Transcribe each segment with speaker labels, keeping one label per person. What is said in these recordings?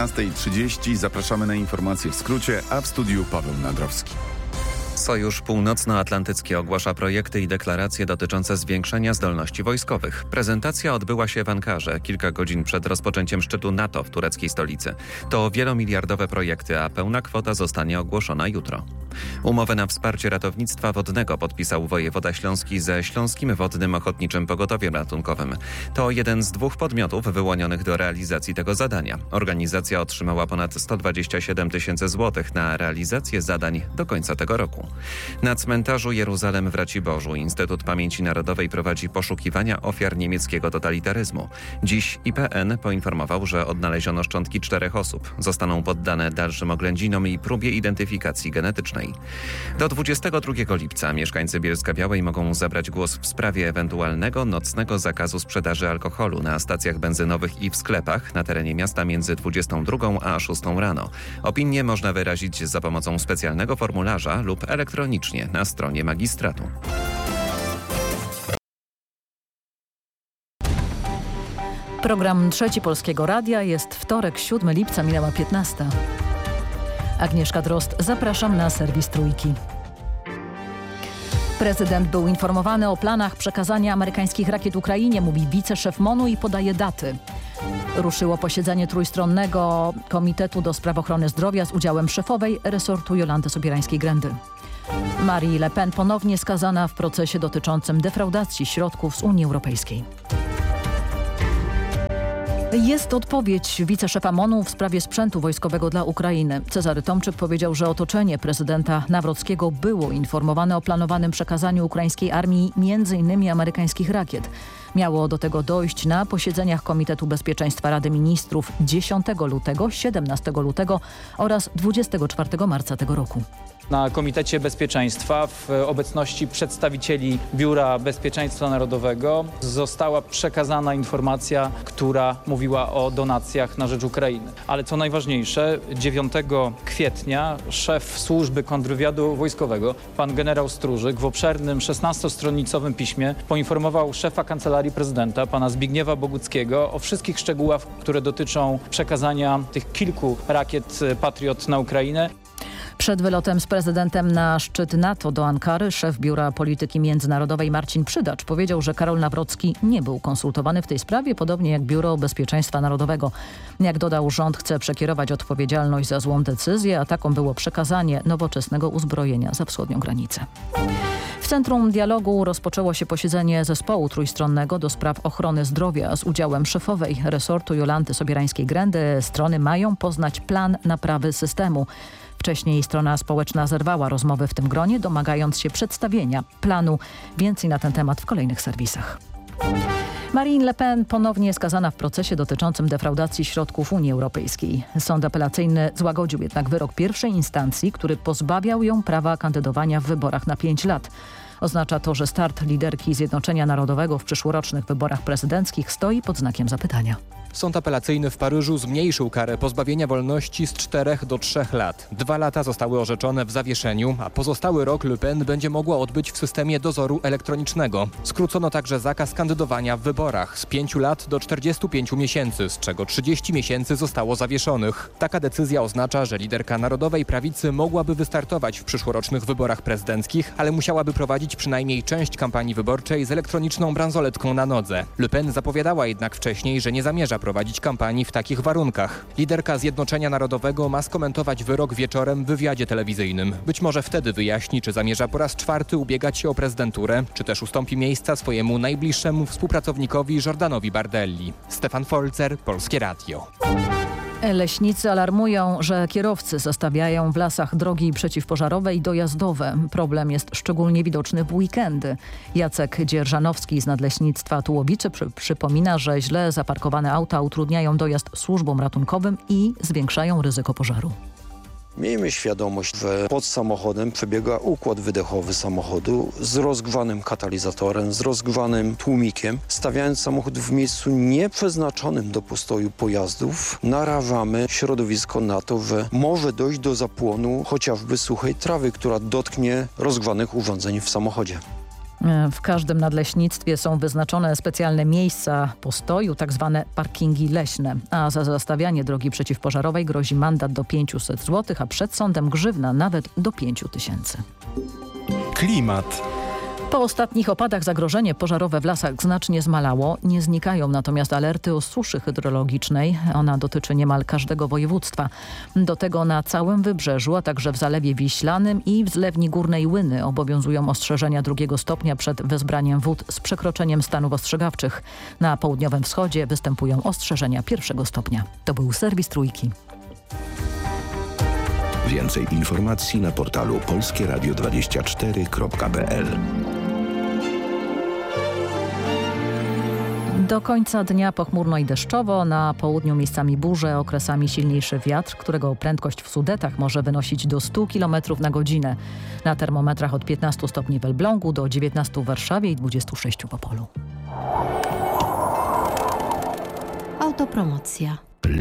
Speaker 1: 15:30 zapraszamy na informacje w skrócie, a w studiu Paweł Nadrowski.
Speaker 2: Sojusz Północnoatlantycki ogłasza projekty i deklaracje dotyczące zwiększenia zdolności wojskowych. Prezentacja odbyła się w Ankarze kilka godzin przed rozpoczęciem szczytu NATO w tureckiej stolicy. To wielomiliardowe projekty, a pełna kwota zostanie ogłoszona jutro. Umowę na wsparcie ratownictwa wodnego podpisał wojewoda śląski ze Śląskim Wodnym Ochotniczym Pogotowiem Ratunkowym. To jeden z dwóch podmiotów wyłonionych do realizacji tego zadania. Organizacja otrzymała ponad 127 tysięcy złotych na realizację zadań do końca tego roku. Na cmentarzu Jeruzalem w Raciborzu Instytut Pamięci Narodowej prowadzi poszukiwania ofiar niemieckiego totalitaryzmu. Dziś IPN poinformował, że odnaleziono szczątki 4 osób. Zostaną poddane dalszym oględzinom i próbie identyfikacji genetycznej. Do 22 lipca mieszkańcy Bielska-Białej mogą zabrać głos w sprawie ewentualnego nocnego zakazu sprzedaży alkoholu na stacjach benzynowych i w sklepach na terenie miasta między 22 a 6 rano. Opinię można wyrazić za pomocą specjalnego formularza lub elektronicznie na stronie magistratu.
Speaker 3: Program Trzeci Polskiego Radia. Jest wtorek, 7 lipca, minęła 15. Agnieszka Drozd, zapraszam na serwis Trójki. Prezydent był informowany o planach przekazania amerykańskich rakiet Ukrainie, mówi wiceszef MON-u i podaje daty. Ruszyło posiedzenie Trójstronnego Komitetu do Spraw Ochrony Zdrowia z udziałem szefowej resortu Jolanty Sobierańskiej-Grendy. Marine Le Pen ponownie skazana w procesie dotyczącym defraudacji środków z Unii Europejskiej. Jest odpowiedź wiceszefa MON-u w sprawie sprzętu wojskowego dla Ukrainy. Cezary Tomczyk powiedział, że otoczenie prezydenta Nawrockiego było informowane o planowanym przekazaniu ukraińskiej armii m.in. amerykańskich rakiet. Miało do tego dojść na posiedzeniach Komitetu Bezpieczeństwa Rady Ministrów 10 lutego, 17 lutego oraz 24 marca tego roku.
Speaker 4: Na Komitecie Bezpieczeństwa w obecności przedstawicieli Biura Bezpieczeństwa Narodowego została przekazana informacja, która mówiła o donacjach na rzecz Ukrainy. Ale co najważniejsze, 9 kwietnia szef służby kontrwywiadu wojskowego, pan generał Stróżyk, w obszernym 16-stronicowym piśmie poinformował szefa Kancelarii Prezydenta, pana Zbigniewa Boguckiego, o wszystkich szczegółach, które dotyczą przekazania tych kilku rakiet Patriot na Ukrainę.
Speaker 3: Przed wylotem z prezydentem na szczyt NATO do Ankary szef Biura Polityki Międzynarodowej Marcin Przydacz powiedział, że Karol Nawrocki nie był konsultowany w tej sprawie, podobnie jak Biuro Bezpieczeństwa Narodowego. Jak dodał, rząd chce przekierować odpowiedzialność za złą decyzję, a taką było przekazanie nowoczesnego uzbrojenia za wschodnią granicę. W centrum dialogu rozpoczęło się posiedzenie zespołu trójstronnego do spraw ochrony zdrowia z udziałem szefowej resortu Jolanty Sobierańskiej-Grendy. Strony mają poznać plan naprawy systemu. Wcześniej strona społeczna zerwała rozmowy w tym gronie, domagając się przedstawienia planu. Więcej na ten temat w kolejnych serwisach. Marine Le Pen ponownie skazana w procesie dotyczącym defraudacji środków Unii Europejskiej. Sąd apelacyjny złagodził jednak wyrok pierwszej instancji, który pozbawiał ją prawa kandydowania w wyborach na 5 lat. Oznacza to, że start liderki Zjednoczenia Narodowego w przyszłorocznych wyborach prezydenckich stoi pod znakiem zapytania.
Speaker 5: Sąd apelacyjny w Paryżu zmniejszył karę pozbawienia wolności z 4 do 3 lat. 2 lata zostały orzeczone w zawieszeniu, a pozostały rok Le Pen będzie mogła odbyć w systemie dozoru elektronicznego. Skrócono także zakaz kandydowania w wyborach z 5 lat do 45 miesięcy, z czego 30 miesięcy zostało zawieszonych. Taka decyzja oznacza, że liderka Narodowej Prawicy mogłaby wystartować w przyszłorocznych wyborach prezydenckich, ale musiałaby prowadzić przynajmniej część kampanii wyborczej z elektroniczną bransoletką na nodze. Le Pen zapowiadała jednak wcześniej, że nie zamierza prowadzić kampanii w takich warunkach. Liderka Zjednoczenia Narodowego ma skomentować wyrok wieczorem w wywiadzie telewizyjnym. Być może wtedy wyjaśni, czy zamierza po raz 4 ubiegać się o prezydenturę, czy też ustąpi miejsca swojemu najbliższemu współpracownikowi Jordanowi Bardelli. Stefan Folzer, Polskie Radio.
Speaker 3: Leśnicy alarmują, że kierowcy zostawiają w lasach drogi przeciwpożarowe i dojazdowe. Problem jest szczególnie widoczny w weekendy. Jacek Dzierżanowski z Nadleśnictwa Tułowice przypomina, że źle zaparkowane auta utrudniają dojazd służbom ratunkowym i zwiększają ryzyko pożaru.
Speaker 6: Miejmy świadomość, że pod samochodem przebiega układ wydechowy samochodu z rozgrzanym katalizatorem, z rozgrzanym tłumikiem. Stawiając samochód w miejscu nieprzeznaczonym do postoju pojazdów, narażamy środowisko na to, że może dojść do zapłonu chociażby suchej trawy, która dotknie rozgrzanych urządzeń w samochodzie.
Speaker 3: W każdym nadleśnictwie są wyznaczone specjalne miejsca postoju, tak zwane parkingi leśne. A za zastawianie drogi przeciwpożarowej grozi mandat do 500 zł, a przed sądem grzywna nawet do 5 000.
Speaker 7: Klimat.
Speaker 3: Po ostatnich opadach zagrożenie pożarowe w lasach znacznie zmalało. Nie znikają natomiast alerty o suszy hydrologicznej. Ona dotyczy niemal każdego województwa. Do tego na całym wybrzeżu, a także w Zalewie Wiślanym i w zlewni Górnej Łyny obowiązują ostrzeżenia 2 stopnia przed wezbraniem wód z przekroczeniem stanów ostrzegawczych. Na południowym wschodzie występują ostrzeżenia 1 stopnia. To był serwis Trójki.
Speaker 8: Więcej informacji na portalu polskieradio24.pl.
Speaker 3: Do końca dnia pochmurno i deszczowo, na południu miejscami burze, okresami silniejszy wiatr, którego prędkość w Sudetach może wynosić do 100 km na godzinę. Na termometrach od 15 stopni w Elblągu do 19 w Warszawie i 26 w Opolu.
Speaker 9: Autopromocja.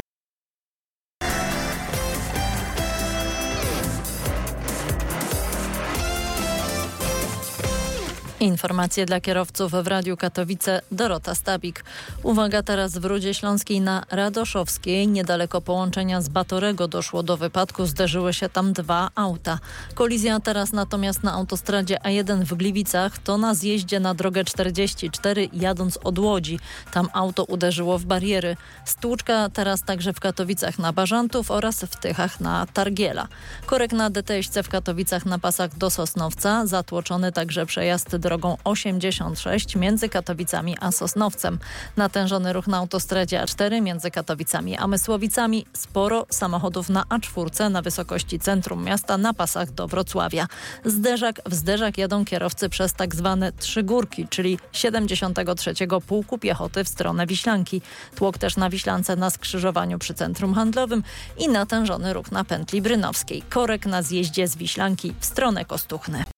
Speaker 9: Informacje dla kierowców w Radiu Katowice. Dorota Stabik. Uwaga, teraz w Rudzie Śląskiej na Radoszowskiej. Niedaleko połączenia z Batorego doszło do wypadku. Zderzyły się tam 2 auta. Kolizja teraz natomiast na autostradzie A1 w Gliwicach. To na zjeździe na drogę 44 jadąc od Łodzi. Tam auto uderzyło w bariery. Stłuczka teraz także w Katowicach na Bażantów oraz w Tychach na Targiela. Korek na DT-ście w Katowicach na pasach do Sosnowca. Zatłoczony także przejazd drogą 86 między Katowicami a Sosnowcem. Natężony ruch na autostradzie A4 między Katowicami a Mysłowicami. Sporo samochodów na A4 na wysokości centrum miasta na pasach do Wrocławia. W zderzak jadą kierowcy przez tak zwane 3 górki, czyli 73. Pułku Piechoty w stronę Wiślanki. Tłok też na Wiślance na skrzyżowaniu przy centrum handlowym i natężony ruch na pętli brynowskiej. Korek na zjeździe z Wiślanki w stronę Kostuchny.